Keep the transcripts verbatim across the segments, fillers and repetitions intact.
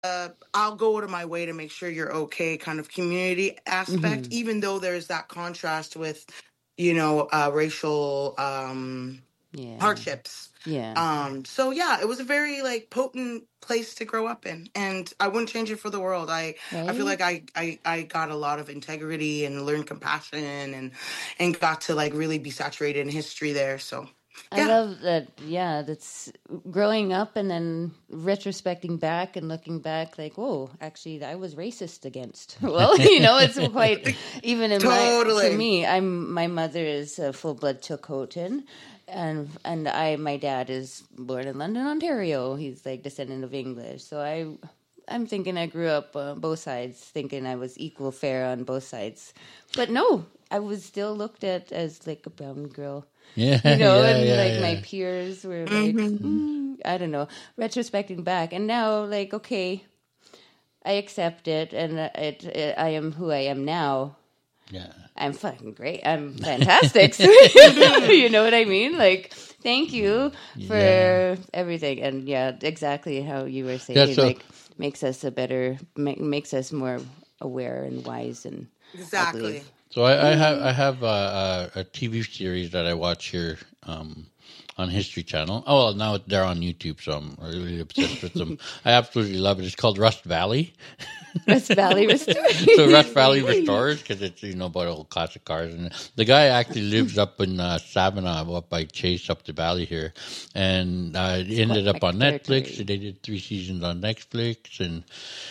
uh, I'll go out of my way to make sure you're okay kind of community aspect, Mm-hmm. even though there's that contrast with, you know, uh, racial um, Yeah. hardships. Yeah. Um, so yeah, it was a very like potent place to grow up in, and I wouldn't change it for the world. I I feel Right? like I I, I got a lot of integrity and learned compassion and and got to like really be saturated in history there. So I yeah. love that. Yeah, that's growing up and then retrospecting back and looking back, like, whoa, actually, I was racist against. Well, you know, it's quite even in my for Totally. me. I'm my mother is a full blood Chilcotin, and and I my dad is born in London, Ontario. He's like descendant of English, so I. I'm thinking I grew up on both sides, thinking I was equal fair on both sides, but no, I was still looked at as like a brown girl, Yeah, you know, yeah, and like my yeah, peers were like, Hmm. mm, I don't know, retrospecting back, and now like, okay, I accept it, and it, it, I am who I am now. yeah. I'm fucking great. I'm fantastic. You know what I mean? Like, thank you Yeah. for everything, and yeah, exactly how you were Yeah. saying, So like, makes us a better, ma- makes us more aware and wise, and I believe. Exactly. So I, I have I have a, a, T V series that I watch here um, on History Channel. Oh, well, now they're on YouTube, so I'm really obsessed with them. I absolutely love it. It's called Rust Valley. West Valley So Rust Restored. Valley Restorers, because it's you know about old classic cars, and the guy actually lives up in uh, Savannah, up by Chase, up the valley here, and uh, it ended up Quebec on Netflix. territory. They did three seasons on Netflix, and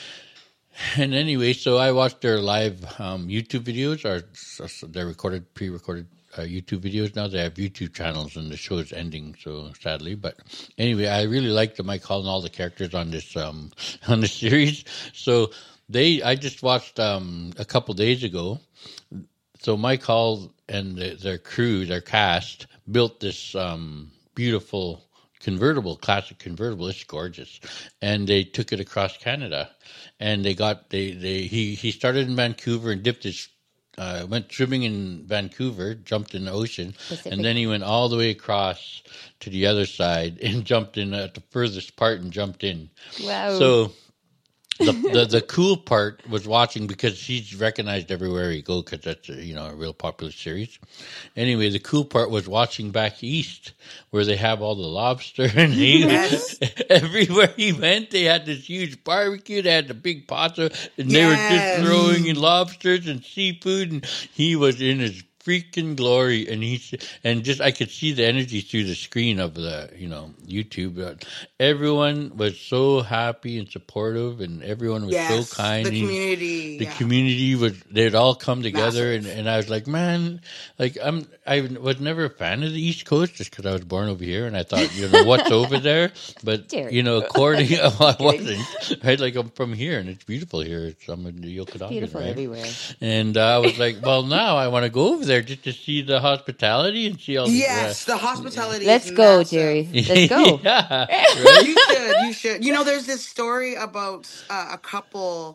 and anyway, so I watched their live um, YouTube videos, or so they're recorded, pre-recorded uh, YouTube videos. Now they have YouTube channels, and the show is ending, so sadly. But anyway, I really like the Mike Hall and all the characters on this um, on the series. So they, I just watched um, a couple days ago. So Mike Hall and the, their crew, their cast, built this um, beautiful convertible, classic convertible. It's gorgeous, and they took it across Canada, and they got they they he he started in Vancouver and dipped his. Uh, went swimming in Vancouver, jumped in the ocean, and then Pacific. he went all the way across to the other side and jumped in at the furthest part and jumped in. Wow. So the, the the cool part was watching because he's recognized everywhere he go because that's a, you know a real popular series. Anyway, the cool part was watching back east where they have all the lobster and he Yes. everywhere he went they had this huge barbecue. They had the big pots of, and they were just Yes. throwing in lobsters and seafood, and he was in his freaking glory, and he and just I could see the energy through the screen of the you know YouTube. Uh, everyone was so happy and supportive, and everyone was so Yes. kind. The He, community. the Yeah. community was they'd all come together, and, Massive. and I was like, man, like I'm I was never a fan of the East Coast just because I was born over here, and I thought you know what's over there, but Jerry. you know according I Kidding. wasn't right. Like I'm from here, and it's beautiful here. It's, I'm in the Okanagan, Beautiful right? everywhere. And uh, I was like, well, now I want to go over there just to see the hospitality and see all the. Uh, Yes, the hospitality is Let's go, massive. Jerry. Let's go. yeah, right. You should. You should. You know, there's this story about uh, a couple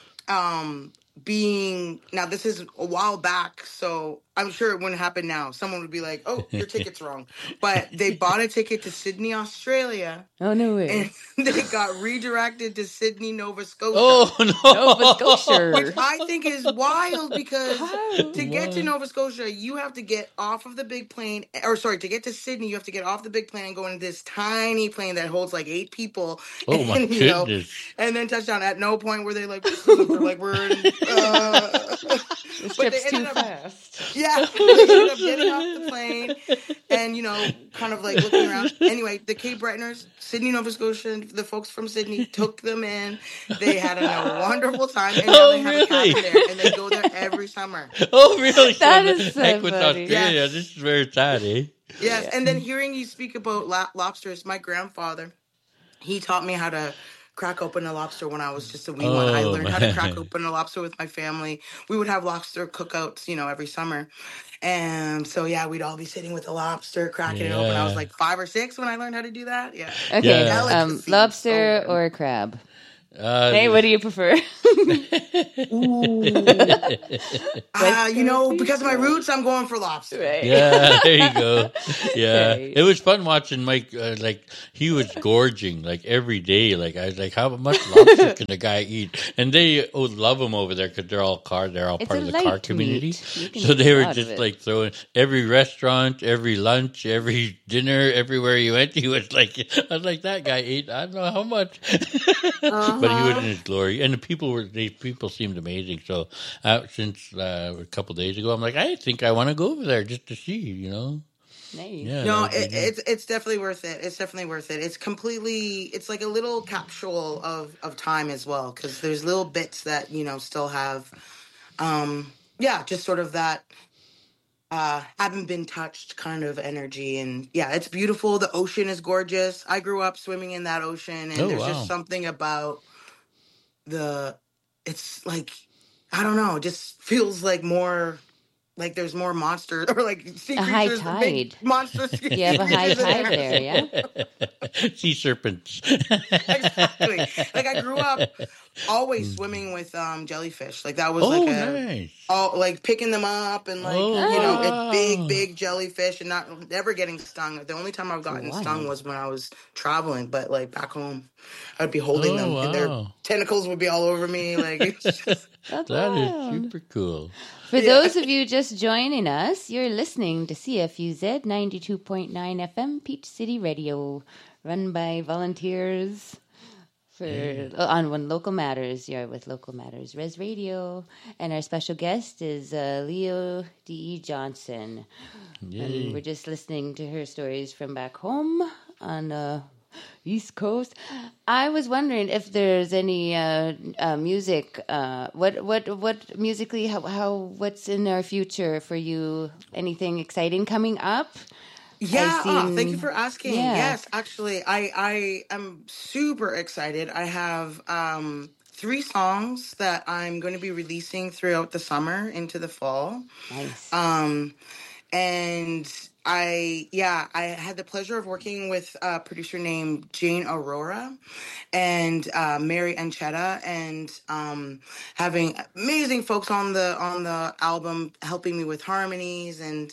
um being now this is a while back, so I'm sure it wouldn't happen now. Someone would be like, oh, your ticket's wrong, but they bought a ticket to Sydney, Australia, Oh, no and way. they got redirected to Sydney, Nova Scotia, Oh Nova which Scotia. no! I think is wild because How? to get to What? Nova Scotia, you have to get off of the big plane, or sorry, to get to Sydney, you have to get off the big plane and go into this tiny plane that holds like eight people, Oh my and you know, goodness! and then touchdown. At no point were they like, this isn't for like we're in, uh, This but they trip's too ended up, fast. yeah, they ended up getting off the plane and you know, kind of like looking around. Anyway, the Cape Bretoners, Sydney, Nova Scotia, the folks from Sydney took them in. They had a wonderful time, and now they Oh have a really? cabin there, and they go there every summer. Oh really? So That the is heck so with funny. Australia. Yes, This is very sad, eh? yes. Yeah. And then hearing you speak about lo- lobsters, my grandfather, he taught me how to crack open a lobster when I was just a wee one. I Oh learned how to crack man. open a lobster with my family. We would have lobster cookouts, you know, every summer. And so, yeah, we'd all be sitting with a lobster, cracking it open. I was Yeah. like five or six when I learned how to do that. Yeah. Okay, Yeah. um, Delicacy. So lobster good. or crab? Uh, Hey, what do you prefer? Ooh. Uh, West you know, Coast, East because of my Coast? roots, I'm going for lobster. Right. Yeah, there you go. Yeah, Right. it was fun watching Mike. Uh, like he was gorging like every day. Like I was like, how much lobster can the guy eat? And they would love him over there because they're all car. They're all It's part a of the car light community. meat. You can So eat a they were lot of just it. like throwing every restaurant, every lunch, every dinner, everywhere you went. He was like, I was like, that guy ate I don't know how much, but he was in Uh-huh. his glory. And the people were they people seemed amazing. So uh, since uh, a couple days ago, I'm like, I think I want to go over there just to see. You know. Nice. Yeah, that No, would be it, nice. it's it's definitely worth it. It's definitely worth it. It's completely. It's like a little capsule of of time as well, because there's little bits that you know still have. Um, yeah, just sort of that uh haven't been touched kind of energy, and yeah, it's beautiful. The ocean is gorgeous. I grew up swimming in that ocean, and Oh there's just wow. something about the. It's like I don't know. It just feels like more. Like there's more monsters or like sea A high creatures, big tide. monster You sea have a high creatures in tide there. there, yeah? Sea serpents. Exactly. Like I grew up always swimming with um jellyfish. Like that was like Oh, a nice. all like picking them up and like Oh, you know Ah, it big wow. big jellyfish and not never getting stung. The only time I've gotten stung wild. was when I was traveling, but like back home, I'd be holding Oh, them and their wow. tentacles would be all over me. Like it's just That's That is wild. super cool. For yeah. those of you just joining us, you're listening to C F U Z ninety-two point nine F M, Peach City Radio, run by volunteers for Yeah. uh, on When Local Matters. You're with Local Matters Res Radio, and our special guest is uh, Leo D E. Johnson. And we're Yay. just listening to her stories from back home on the East Coast. I was wondering if there's any uh, uh, music. Uh, what what what musically? How, how what's in our future for you? Anything exciting coming up? I've Yeah, oh, thank you seen. for asking. Yeah. Yes, actually, I I am super excited. I have um three songs that I'm going to be releasing throughout the summer into the fall. Nice. Um and I yeah, I had the pleasure of working with a producer named Jane Aurora and uh Mary Anchetta, and um having amazing folks on the on the album helping me with harmonies and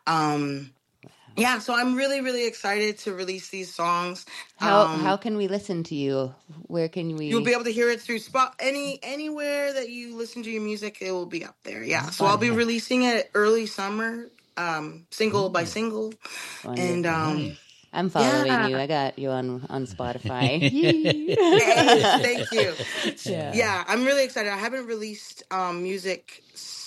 um yeah, so I'm really, really excited to release these songs. How how Um, can we listen to you? Where can you'll be we? able to hear it through spot any anywhere that you listen to your music. It will be up there. Yeah, so I'll be Spotify. releasing it early summer, um, single by Oh, single, and Wonderful. um, nice. I'm following you. yeah. I got you on on Spotify. Yee. Hey, thank you. Yeah. Yeah, I'm really excited. I haven't released um music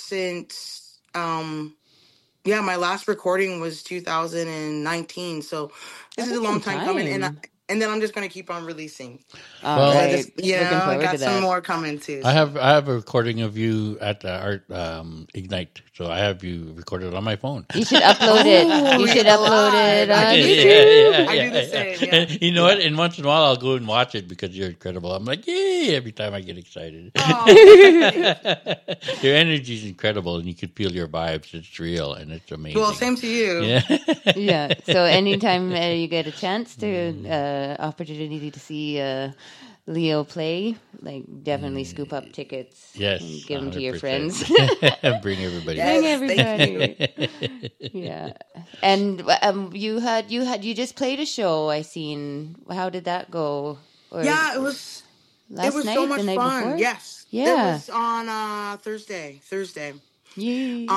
since um yeah, my last recording was two thousand nineteen, so Oh, this is a that's some long time coming, and I, time. and then I'm just gonna keep on releasing. All Because Well, I right. just, you know, Looking I forward to got some that. more coming too. I So, have I have a recording of you at the Art um, Ignite, so I have you recorded on my phone. You should upload it. oh, You yeah, should the upload live. it I on do the yeah, same. yeah, YouTube. I do the yeah, same. yeah. Yeah. And you know Yeah. what? And once in a while, I'll go and watch it because you're incredible. I'm like, yay! Every time I get excited. Oh, thank you. Your energy is incredible, and you can feel your vibes. It's real, and it's Well, amazing. same to you. Yeah. Yeah. So anytime uh, you get a chance to uh, opportunity to see uh, Leo play, like definitely scoop up tickets Yes, and give them one to hundred your friends. percent. Bring everybody. Bring Yes, thank everybody. you. Yeah. And um, you had you had you just played a show. I seen. How did that go? Or Yeah, it was it last was so night, much the night fun. before? Yes, it Yeah. was on uh Thursday. Thursday. Yay. Uh,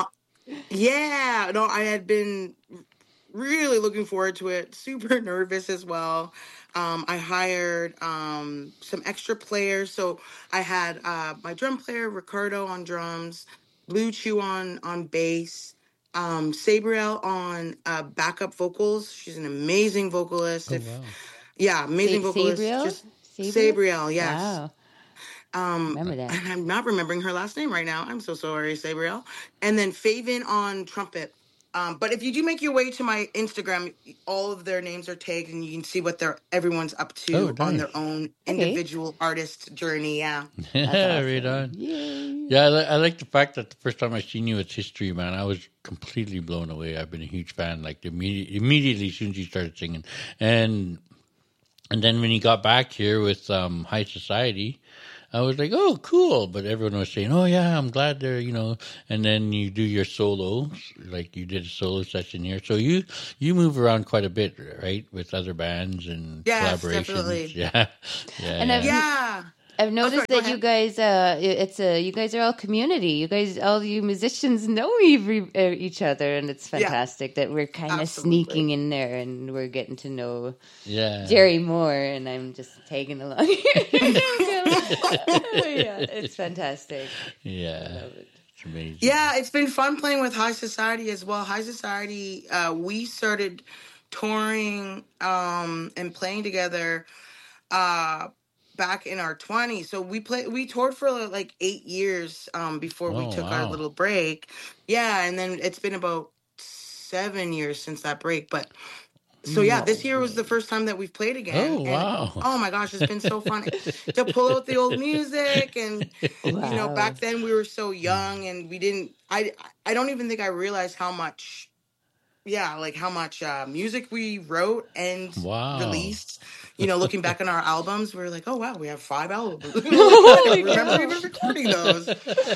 yeah, no, I had been really looking forward to it. Super nervous as well. Um, I hired um, some extra players. So I had uh, my drum player, Ricardo, on drums, Blue Chew on, on bass, um, Sabriel on uh, backup vocals. She's an amazing vocalist. Oh If wow. Yeah, Sa- amazing vocalist. Sabriel? Just Sabriel? Sabriel, yes. Wow. Um, Remember that. and I'm not remembering her last name right now. I'm so sorry, Sabriel. And then Faven on trumpet. Um, but if you do make your way to my Instagram, all of their names are tagged, and you can see what they're everyone's up Oh, to on nice. their own Okay. individual artist journey. Yeah. That's Right awesome. on. Yay. Yeah, I, li- I like the fact that the first time I seen you at History, man, I was completely blown away. I've been a huge fan, like immediately, immediately as soon as you started singing, and and then when he got back here with um, High Society, I was like, oh, cool. But everyone was saying, oh, yeah, I'm glad they're, you know. And then you do your solo, like you did a solo session here. So you you move around quite a bit, right, with other bands and Yes, collaborations. definitely. Yeah, yeah, And I've yeah. Yeah. I've Oh, sorry. noticed Go that you ahead. guys, uh, it- it's a you guys are all community. You guys, all you musicians, know every, uh, each other, and it's Yeah. fantastic that we're kind of Absolutely. sneaking in there and we're getting to know Yeah. Jerry more, and I'm just tagging along. Yeah, it's fantastic. I Yeah. love it. It's amazing. Yeah, it's been fun playing with High Society as well. High Society, uh, we started touring um, and playing together uh, back in our twenties. So we play we toured for like eight years um, before we Oh, took our wow. little break. Yeah, and then it's been about seven years since that break. But so yeah, this year was the first time that we've played again, Oh, and wow. oh my gosh, it's been so fun to pull out the old music. And you know, Wow. back then we were so young, and we didn't. I I don't even think I realized how much, yeah, like how much uh, music we wrote and Wow. released. You know, looking back on our albums, we were like, oh wow, we have five albums. I Holy don't remember cow. even recording those.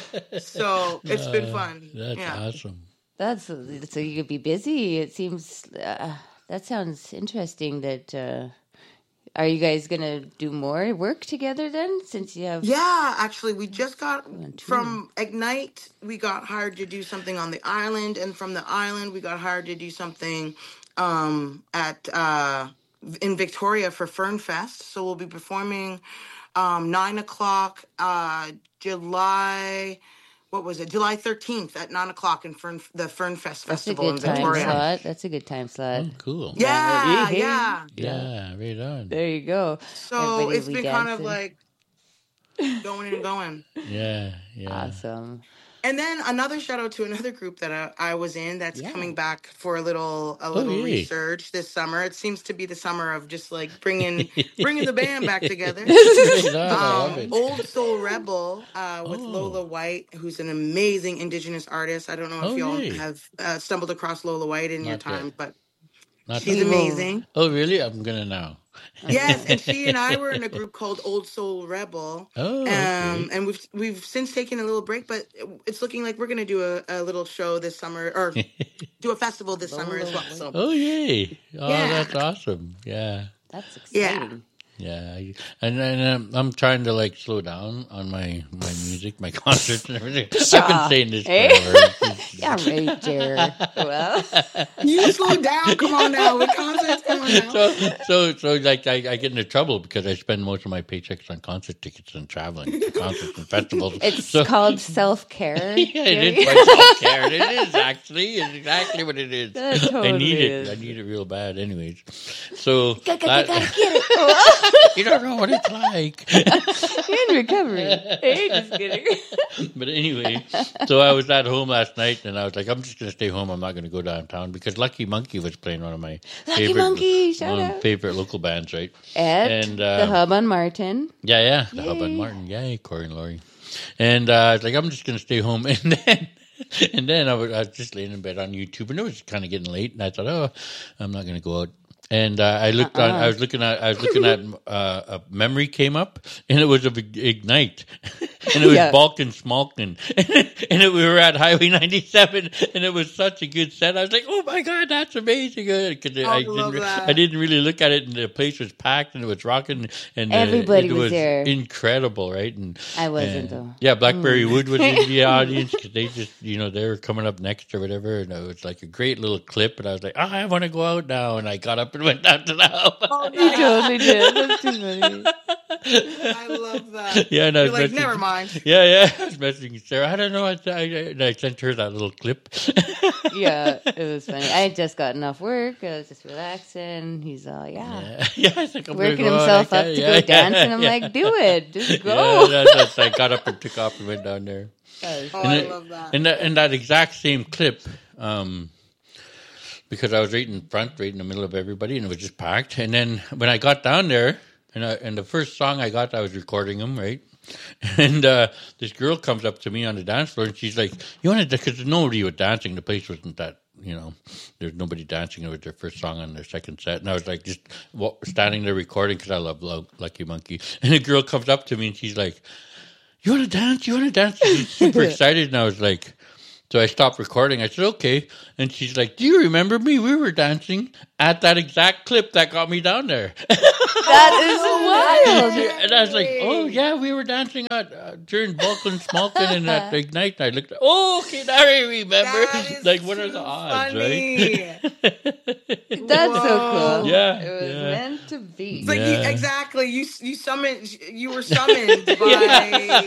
So it's been Uh, fun. that's Yeah. awesome. That's so you could be busy. It seems uh, that sounds interesting. That uh, are you guys gonna do more work together then? Since you have Yeah, actually, we just got One, two. from Ignite, we got hired to do something on the island, and from the island, we got hired to do something um, at uh, in Victoria for Fern Fest. So we'll be performing um, nine o'clock, uh, July. What was it? July thirteenth at nine o'clock in Fern, the Fern Fest that's a Festival in good time Victoria. slot. That's a good time slot. Oh, cool. Yeah, Hey, yeah. Yeah, right on. There you go. So Everybody will it's be been kind of dancing. like going and going. Yeah, yeah. Awesome. And then another shout out to another group that I, I was in that's Yeah. coming back for a little a little yay. resurge this summer. It seems to be the summer of just like bringing bringing the band back together. Right on, I love Um, it. Old Soul Rebel uh, with Oh. Lola White, who's an amazing Indigenous artist. I don't know if Oh, y'all yay. have uh, stumbled across Lola White in your Not yet. time, but Not she's We will. amazing. Oh, really? I'm gonna now. Yes, and she and I were in a group called Old Soul Rebel. Oh, Um, okay. and we've we've since taken a little break, but it's looking like we're gonna do a, a little show this summer, or do a festival this summer as well. So Oh, yay. Oh, Yeah. that's awesome. Yeah. That's Yeah. exciting. Yeah, I- and and um, I'm trying to like slow down on my my music, my concerts and everything. I've been saying this Eh? forever. Yeah, right, Jared. Well, you slow down. Come on now, with concerts. Come on now. so so so like I, I get into trouble because I spend most of my paychecks on concert tickets and traveling to concerts and festivals. it's so, called self care. yeah, it is my self-care. It is actually. It's exactly what it is. That I totally need it. is. I need it real bad. Anyways, so Gotta, that- gotta get it. you don't know what it's like. In recovery. Hey, just kidding. But anyway, so I was at home last night, and I was like, I'm just going to stay home. I'm not going to go downtown because Lucky Monkey was playing one of my Lucky favorite, Monkey, shout one of my out. favorite local bands, right? At And, the um, Hub on Martin. Yeah, yeah, the Hub Yay. and Martin, yay, Corey and Laurie. And uh, I was like, I'm just going to stay home. And then, and then I was, I was just laying in bed on YouTube, and it was kind of getting late, and I thought, oh, I'm not going to go out. And uh, I looked on. I was looking at. I was looking at. Uh, a memory came up, and it was of Ignite, and it was Yeah. Balkan Smalkin, and it, we were at Highway ninety-seven, and it was such a good set. I was like, "Oh my god, that's amazing!" Because Oh, I I didn't. love re- that. I didn't really look at it, and the place was packed, and it was rocking, and uh, Everybody it was was there. incredible, right? And I wasn't, and- though. Mm. Yeah, Blackberry Wood was in the audience because they just, you know, they were coming up next or whatever, and it was like a great little clip. And I was like, oh, I want to go out now, and I got up and went down to the house. Oh, You nice. totally did. That's too funny. I love that. Yeah, and I You're was like, messaging- never mind. Yeah, yeah, I was messaging Sarah. I don't know. I, I, and I sent her that little clip. Yeah, it was funny. I had just gotten off work. I was just relaxing. He's all, yeah. Yeah, yeah, I think I'm gonna Working go out. himself I up can't- to yeah, go yeah, dancing. I'm yeah. like, do it. Just Yeah, go. that's, that's, I got up and took off and went down there. That was Oh, And I it- love that. In that, in that exact same clip, um, because I was right in front, right in the middle of everybody, and it was just packed. And then when I got down there, and, I, and the first song I got, I was recording them, right? And uh, this girl comes up to me on the dance floor, and she's like, "You want to?" Because nobody was dancing. The place wasn't that you know, there's nobody dancing. It was their first song on their second set. And I was like, just wa- standing there recording because I love Lo- Lucky Monkey. And a girl comes up to me and she's like, you want to dance? You want to dance? She's super excited. And I was like, so I stopped recording. I said, okay. And she's like, do you remember me? We were dancing at that exact clip that got me down there. That is wild. And I was like, oh, yeah, we were dancing at, uh, during Balkan Smoking and at the Ignite. And I looked, oh, okay, now I remember. That is Like, what are too the odds, funny. right? That's so cool. Yeah, It was yeah. meant to be. It's like you, Yeah. exactly. You you summoned. You were summoned by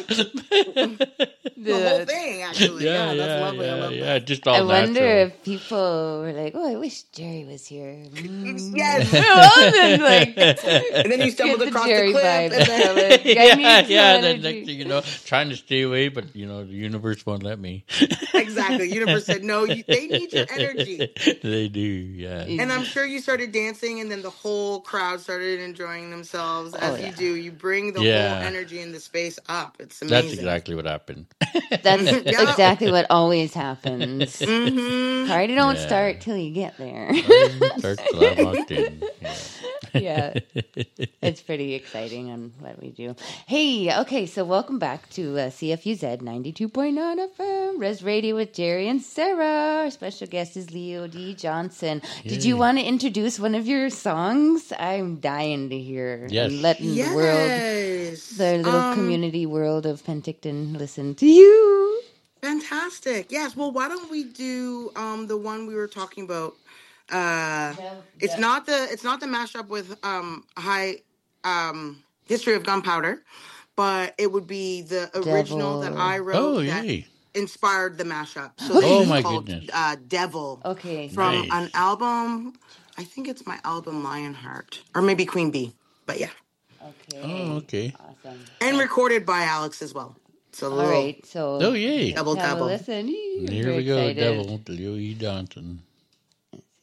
the whole thing. Actually, yeah, Yeah, that's yeah, lovely. I yeah, love yeah. that. Just all I wonder natural. if people were like, "Oh, I wish Jerry was here." Mm. Yes. Oh, then, like, And then you stumbled get the across Jerry the clip, vibes and then from it. I yeah, need yeah. some Then energy. next thing you know, trying to stay away, but you know, the universe won't let me. exactly, universe said no. You, they need your energy, They do, yeah. and I'm sure you started dancing, and then the whole crowd stared enjoying themselves. As Oh, you yeah. do, you bring the Yeah. whole energy in the space up. It's amazing. That's exactly what happened. That's Yeah. exactly what always happens. Mm-hmm. Party don't Yeah. start till you get there. Start till I walked in. Yeah. Yeah, it's pretty exciting on what we do. Hey, okay, so welcome back to uh, C F U Z ninety-two point nine F M, Res Radio with Jerry and Sarah. Our special guest is Leo D. Johnson. Did you Yay. want to introduce one of your songs? I'm dying to hear. Yes. And letting the world, Yes. the little Um, community world of Penticton listen to you. Fantastic. Yes. Well, why don't we do um the one we were talking about? Uh it's yeah. not the it's not the mashup with um high um history of gunpowder, but it would be the original that Devil. I wrote Oh, that yay. inspired the mashup. So Okay. this Oh, is my called goodness. uh Devil Okay. from Nice. an album. I think it's my album Lionheart. Or maybe Queen Bee. But yeah. Okay. Oh, okay. Awesome. And recorded by Alex as well. So a All little right, so Oh, yay. double have a double. listen. Eee, I'm Here very we go, excited. Devil, Leo E. Johnson.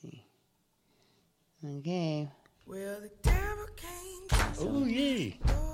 Okay. Well, the devil came to Oh, yay. door.